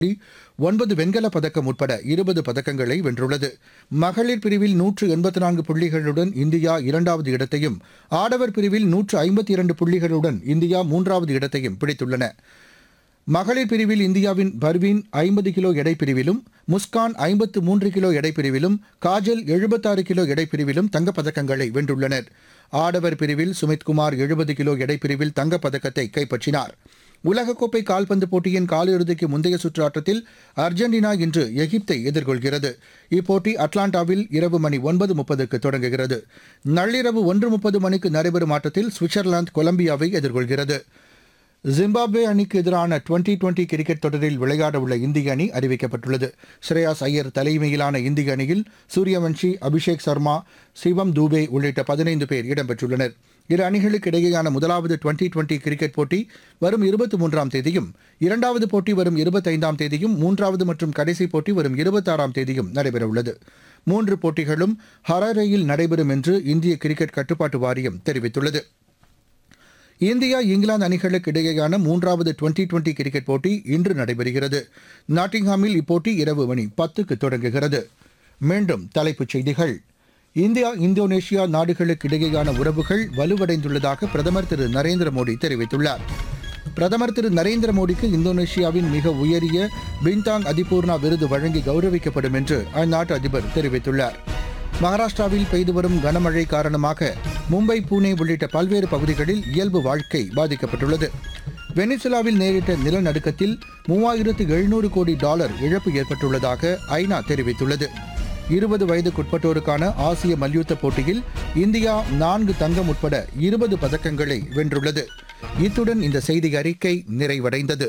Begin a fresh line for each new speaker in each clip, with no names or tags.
9 வெண்கலப் பதக்கம் உட்பட 20 பதக்கங்களை வென்றுள்ளது. மகளிர் பிரிவில் 184 புள்ளிகளுடன் இந்தியா இரண்டாவது இடத்தையும், ஆடவர் பிரிவில் 152 புள்ளிகளுடன் இந்தியா மூன்றாவது இடத்தையும் பிடித்துள்ளன. மகளிர் பிரிவில் இந்தியாவின் Parveen 50 kilo எடைப்பிரிவிலும், Muskan 53 kilo எடைப்பிரிவிலும், Kajal 76 kilo எடைப்பிரிவிலும் தங்கப்பதக்கங்களை வென்றுள்ளனர். ஆடவர் பிரிவில் சுமித்குமார் 70 கிலோ எடைப்பிரிவில் தங்கப்பதக்கத்தை கைப்பற்றினார். உலகக்கோப்பை கால்பந்து போட்டியின் காலிறுதிக்கு முந்தைய சுற்று ஆட்டத்தில் அர்ஜென்டினா இன்று எகிப்தை எதிர்கொள்கிறது. இப்போட்டி அட்லாண்டாவில் இரவு மணி 9:30க்கு தொடங்குகிறது. நள்ளிரவு 1:30 மணிக்கு நடைபெறும் ஆட்டத்தில் சுவிட்சர்லாந்து கொலம்பியாவை எதிர்கொள்கிறது. ஜிம்பாப்வே அணிக்கு எதிரான டுவெண்டி கிரிக்கெட் தொடரில் விளையாடவுள்ள இந்திய அணி அறிவிக்கப்பட்டுள்ளது. ஸ்ரேயாஸ் ஐயர் தலைமையிலான இந்திய அணியில் சூரியவன்ஷி, அபிஷேக் சர்மா, சிவம் தூபே உள்ளிட்ட 15 பேர் இடம்பெற்றுள்ளனர். இரு அணிகளுக்கு இடையேயான முதலாவது டுவெண்டி கிரிக்கெட் போட்டி வரும் 23ஆம் தேதியும், இரண்டாவது போட்டி வரும் 25ஆம் தேதியும், மூன்றாவது மற்றும் கடைசி போட்டி வரும் 26ஆம் தேதியும் நடைபெறவுள்ளது. 3 போட்டிகளும் ஹராரேயில் நடைபெறும் என்று இந்திய கிரிக்கெட் கட்டுப்பாட்டு வாரியம் தெரிவித்துள்ளது. இந்தியா இங்கிலாந்து அணிகளுக்கு இடையேயான மூன்றாவது டுவெண்டி கிரிக்கெட் போட்டி இன்று நடைபெறுகிறது. நாட்டிங்ஹாமில் இப்போட்டி இரவு மணி 10க்கு தொடங்குகிறது. மீண்டும் தலைப்புச் செய்திகள். இந்தியா இந்தோனேஷியா நாடுகளுக்கு இடையேயான உறவுகள் வலுவடைந்துள்ளதாக பிரதமர் திரு நரேந்திர மோடி தெரிவித்துள்ளார். பிரதமர் திரு நரேந்திர மோடிக்கு இந்தோனேஷியாவின் மிக உயரிய பின்தாங் அதிபூர்ணா விருது வழங்கி கௌரவிக்கப்படும் என்று அந்நாட்டு அதிபர் தெரிவித்துள்ளார். மகாராஷ்டிராவில் பெய்து வரும் கனமழை காரணமாக மும்பை, புனே உள்ளிட்ட பல்வேறு பகுதிகளில் இயல்பு வாழ்க்கை பாதிக்கப்பட்டுள்ளது. வெனிசுலாவில் நேரிட்ட நிலநடுக்கத்தில் $3700 கோடி இழப்பு ஏற்பட்டுள்ளதாக ஐநா தெரிவித்துள்ளது. 20 வயதுக்குட்பட்டோருக்கான ஆசிய மல்யுத்த போட்டியில் இந்தியா 4 தங்கம் உட்பட 20 பதக்கங்களை வென்றுள்ளது. இத்துடன் இந்த செய்தி அறிக்கை நிறைவடைந்தது.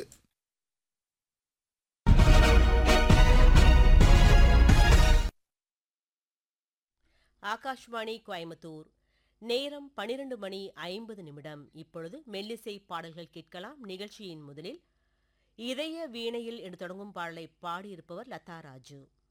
ஆகாஷ்வாணி கோயம்புத்தூர். நேரம் 12:50. இப்பொழுது மெல்லிசை பாடல்கள் கேட்கலாம். நிகழ்ச்சியின் முதலில் இதய வீணையில் என்று தொடங்கும் பாடலை பாடியிருப்பவர் லதா ராஜு.